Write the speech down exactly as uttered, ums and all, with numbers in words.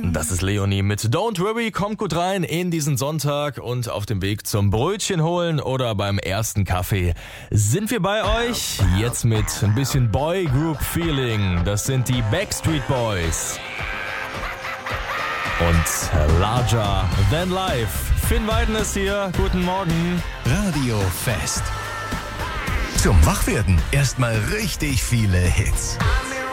Das ist Leonie mit Don't Worry, kommt gut rein in diesen Sonntag und auf dem Weg zum Brötchen holen oder beim ersten Kaffee sind wir bei euch. Jetzt mit ein bisschen Boy Group Feeling. Das sind die Backstreet Boys. Und Larger Than Life. Finn Weiden ist hier. Guten Morgen. Radio Fest. Zum Wachwerden erstmal richtig viele Hits.